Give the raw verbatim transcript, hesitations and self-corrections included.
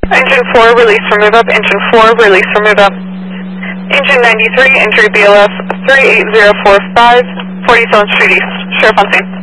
Engine four, release for move up. Engine four, release for move up. Engine ninety-three, entry B L S three eight zero four five, forty-seventh Street East. Sheriff on scene.